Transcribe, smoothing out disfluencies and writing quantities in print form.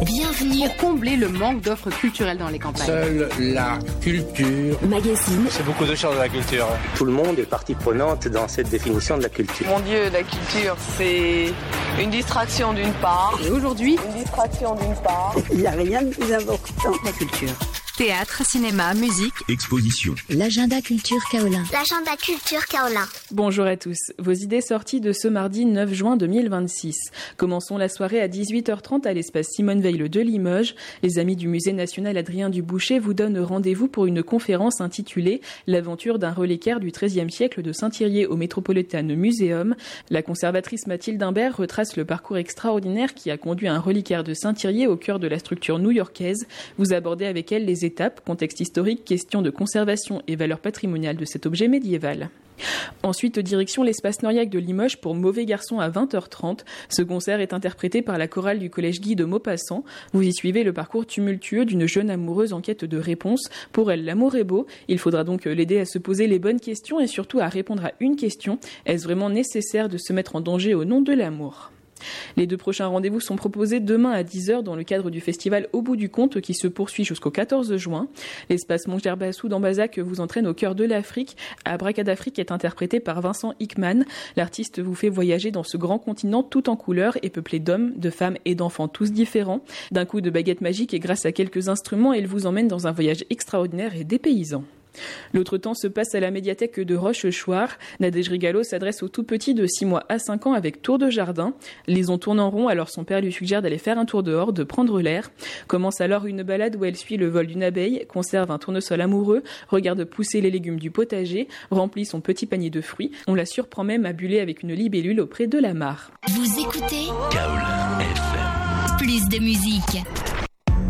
Bienvenue pour combler le manque d'offres culturelles dans les campagnes. Seule la culture. Magazine. C'est beaucoup de choses de la culture. Tout le monde est partie prenante dans cette définition de la culture. Mon Dieu, la culture, c'est une distraction d'une part. Et aujourd'hui, une distraction d'une part. Il n'y a rien de plus important. La culture. Théâtre, cinéma, musique, exposition. L'agenda culture Kaolin. L'agenda culture Kaolin. Bonjour à tous. Vos idées sorties de ce mardi 9 juin 2026. Commençons la soirée à 18h30 à l'espace Simone Veil de Limoges. Les amis du musée national Adrien Dubouchet vous donnent rendez-vous pour une conférence intitulée « L'aventure d'un reliquaire du XIIIe siècle de Saint-Thirier au Metropolitan Museum ». La conservatrice Mathilde Imbert retrace le parcours extraordinaire qui a conduit un reliquaire de Saint-Thirier au cœur de la structure new-yorkaise. Vous abordez avec elle les étapes, contexte historique, questions de conservation et valeur patrimoniale de cet objet médiéval. Ensuite, direction l'espace Noriac de Limoges pour Mauvais Garçon à 20h30. Ce concert est interprété par la chorale du collège Guy de Maupassant. Vous y suivez le parcours tumultueux d'une jeune amoureuse en quête de réponse. Pour elle, l'amour est beau. Il faudra donc l'aider à se poser les bonnes questions et surtout à répondre à une question. Est-ce vraiment nécessaire de se mettre en danger au nom de l'amour ? Les deux prochains rendez-vous sont proposés demain à 10h dans le cadre du festival Au bout du compte qui se poursuit jusqu'au 14 juin. L'espace Montgerbassou d'Ambazac vous entraîne au cœur de l'Afrique. Abracadafrique est interprété par Vincent Hickman. L'artiste vous fait voyager dans ce grand continent tout en couleurs et peuplé d'hommes, de femmes et d'enfants tous différents. D'un coup de baguette magique et grâce à quelques instruments, il vous emmène dans un voyage extraordinaire et dépaysant. L'autre temps se passe à la médiathèque de Rochechouart. Nadège Rigalo s'adresse aux tout petits de 6 mois à 5 ans avec tour de jardin. Lison tourne en rond, alors son père lui suggère d'aller faire un tour dehors, de prendre l'air. Commence alors une balade où elle suit le vol d'une abeille, conserve un tournesol amoureux, regarde pousser les légumes du potager, remplit son petit panier de fruits. On la surprend même à buller avec une libellule auprès de la mare. Vous écoutez Kaolin FM. Plus de musique.